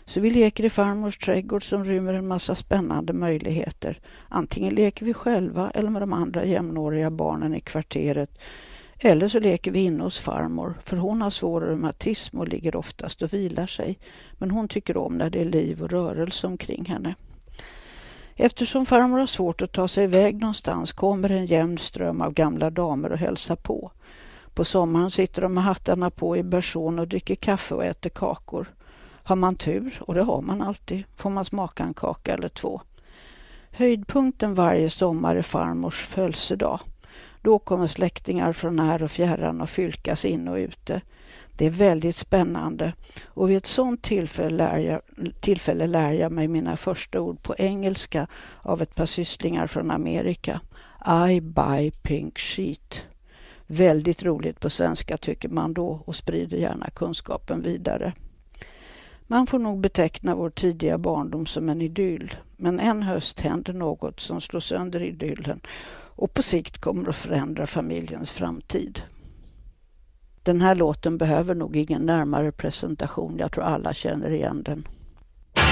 Så vi leker i farmors trädgård som rymmer en massa spännande möjligheter. Antingen leker vi själva eller med de andra jämnåriga barnen i kvarteret. Eller så leker vi inne hos farmor, för hon har svår reumatism och ligger oftast och vilar sig. Men hon tycker om när det är liv och rörelse omkring henne. Eftersom farmor har svårt att ta sig iväg någonstans kommer en jämn ström av gamla damer och hälsar på. På sommaren sitter de med hattarna på i bersån och dricker kaffe och äter kakor. Har man tur, och det har man alltid, får man smaka en kaka eller två. Höjdpunkten varje sommar är farmors födelsedag. Då kommer släktingar från när och fjärran och fylkas in och ute. Det är väldigt spännande och vid ett sådant tillfälle lär jag mig mina första ord på engelska av ett par sysslingar från Amerika. I buy pink sheet. Väldigt roligt på svenska tycker man då och sprider gärna kunskapen vidare. Man får nog beteckna vår tidiga barndom som en idyll, men en höst händer något som slår sönder idyllen och på sikt kommer att förändra familjens framtid. Den här låten behöver nog ingen närmare presentation, jag tror alla känner igen den.